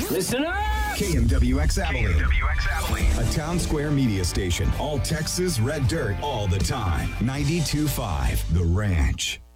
Listen up! KMWX Abilene. A town square media station. All Texas red dirt all the time. 92.5 The Ranch.